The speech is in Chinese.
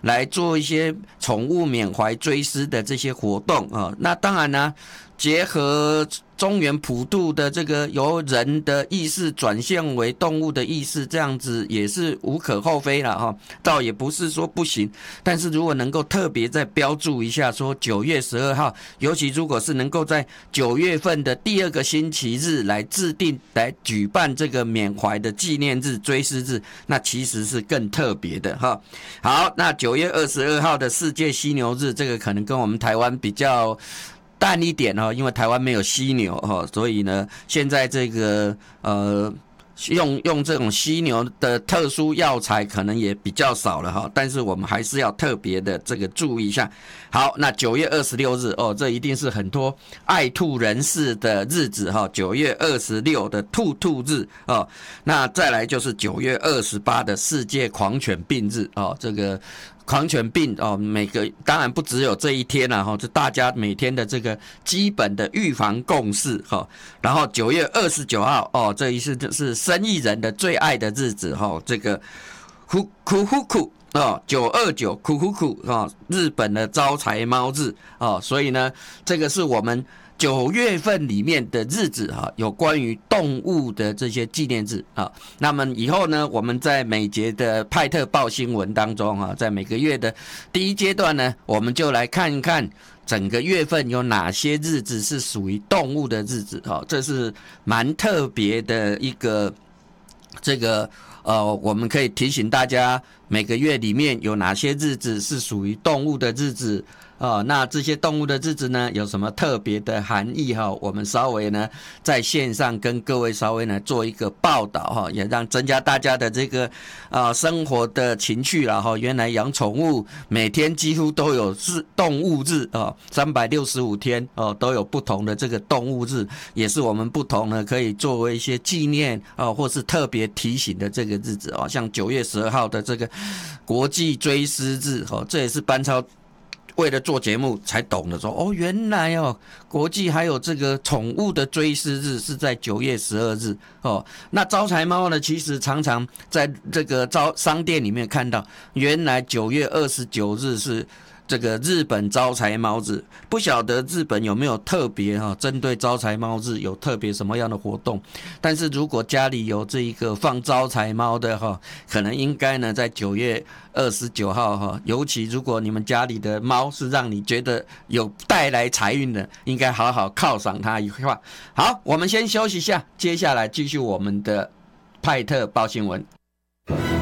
来做一些宠物缅怀追思的这些活动啊。那当然呢，结合中原普渡的这个由人的意识转向为动物的意识，这样子也是无可厚非了哈，倒也不是说不行。但是如果能够特别再标注一下，说9月12号，尤其如果是能够在9月份的第2个星期日来制定来举办这个缅怀的纪念日、追思日，那其实是更特别的哈。好，那9月22号的世界犀牛日，这个可能跟我们台湾比较淡一点哦，因为台湾没有犀牛哦，所以呢，现在这个用这种犀牛的特殊药材可能也比较少了哈，但是我们还是要特别的这个注意一下。好，那9月26日哦，这一定是很多爱兔人士的日子哈，9月26的兔日哦，那再来就是9月28的世界狂犬病日哦，这个狂犬病哦，当然不只有这一天啦哈，就大家每天的这个基本的预防共识哈。然后9月29号哦，这一次是生意人的最爱的日子哈，这个库哦929库哦，日本的招财猫日哦，所以呢，这个是我们9月份里面的日子哈，有关于动物的这些纪念日啊。那么以后呢，我们在每节的派特报新闻当中啊，在每个月的第一阶段呢，我们就来看一看整个月份有哪些日子是属于动物的日子哈，这是蛮特别的一个这个我们可以提醒大家每个月里面有哪些日子是属于动物的日子。那这些动物的日子呢，有什么特别的含义哈？我们稍微呢在线上跟各位稍微呢做一个报道哈，也让增加大家的这个生活的情趣啦哈。原来养宠物每天几乎都有动物日啊，365天都有不同的这个动物日，也是我们不同呢可以作为一些纪念或是特别提醒的这个日子哦。像9月12号的这个国际追思日哦，这也是班超为了做节目才懂得说原来国际还有这个宠物的追思日是在9月12日哦。那招财猫呢，其实常常在这个商店里面看到，原来9月29日是这个日本招财猫日，不晓得日本有没有特别针对招财猫日有特别什么样的活动。但是如果家里有这一个放招财猫的可能应该呢在9月29号尤其如果你们家里的猫是让你觉得有带来财运的，应该好好犒赏它一话。好，我们先休息一下，接下来继续我们的派特报新闻。